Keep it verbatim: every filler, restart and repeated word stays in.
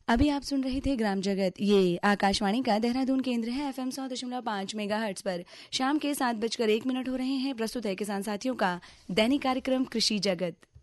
अभी आप सुन रहे थे ग्राम जगत। ये आकाशवाणी का देहरादून केंद्र है। एफएम सौ दशमलव पांच मेगा हर्ट्ज पर शाम के सात बजकर एक मिनट हो रहे हैं। प्रस्तुत है किसान साथियों का दैनिक कार्यक्रम कृषि जगत।